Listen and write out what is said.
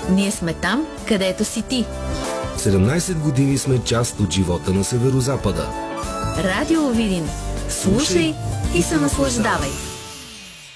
Ние сме там, където си ти. 17 години сме част от живота на Северозапада. Радио Видин. Слушай и се наслаждавай.